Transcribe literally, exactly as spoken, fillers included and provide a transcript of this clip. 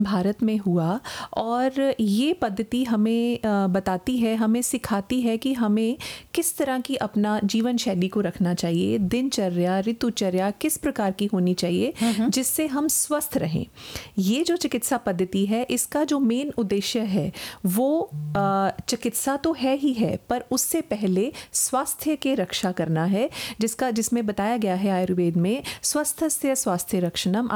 भारत में हुआ और ये पद्धति हमें अ, बताती है, हमें सिखाती है कि हमें किस तरह की अपना जीवन शैली को रखना चाहिए, दिनचर्या, ऋतुचर्या किस प्रकार की होनी चाहिए, हुँ, हुँ। जिससे हम स्वस्थ रहें। ये जो चिकित्सा पद्धति है, इसका जो मेन उद्देश्य है, वो अ, चिकित्सा तो है ही है, पर उससे पहले स्वास्थ्य के रक्षा करना है, जिसका जिसमें बताया गया है आयुर्वेद में, स्वस्थस्य स्वास्थ्य रक्षणम।